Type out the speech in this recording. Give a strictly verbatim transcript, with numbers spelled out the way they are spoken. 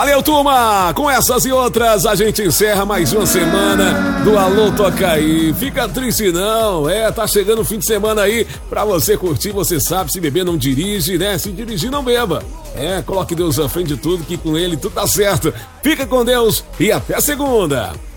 Valeu, turma! Com essas e outras, a gente encerra mais uma semana do Alô Toca Aí. Fica triste não, é, tá chegando o fim de semana aí pra você curtir, você sabe, se beber não dirige, né? Se dirigir não beba. É, coloque Deus à frente de tudo, que com ele tudo tá certo. Fica com Deus e até segunda!